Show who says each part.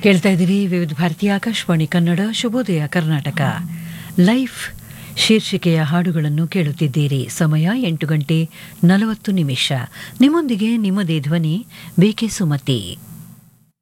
Speaker 1: ಕೇಳ್ತಾ ಇದ್ದೀರಿ ವಿವಿಧ ಭಾರತೀಯ ಆಕಾಶವಾಣಿ ಕನ್ನಡ ಶುಭೋದಯ ಕರ್ನಾಟಕ ಲೈಫ್ ಶೀರ್ಷಿಕೆಯ ಹಾಡುಗಳನ್ನು ಕೇಳುತ್ತಿದ್ದೀರಿ. ಸಮಯ 8 ಗಂಟೆ 40 ನಿಮಿಷ. ನಿಮ್ಮೊಂದಿಗೆ ನಿಮ್ಮದೇ ಧ್ವನಿ ಬೇಕೆ ಸುಮತಿ.